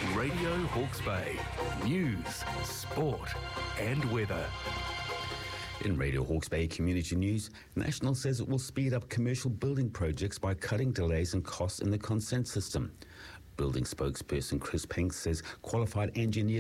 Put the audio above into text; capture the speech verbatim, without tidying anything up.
Radio Hawke's Bay. News, sport and weather. In Radio Hawke's Bay Community News, National says it will speed up commercial building projects by cutting delays and costs in the consent system. Building spokesperson Chris Pink says qualified engineers